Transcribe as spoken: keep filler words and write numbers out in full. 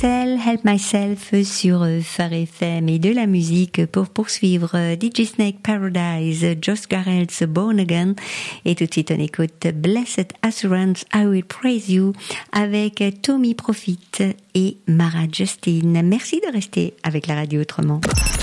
Estelle, Help Myself sur Phare F M et de la musique pour poursuivre D J Snake Paradise, Josh Garrett's Born Again et tout de suite on écoute Blessed Assurance, I Will Praise You avec Tommy Profit et Mara Justine. Merci de rester avec la radio autrement.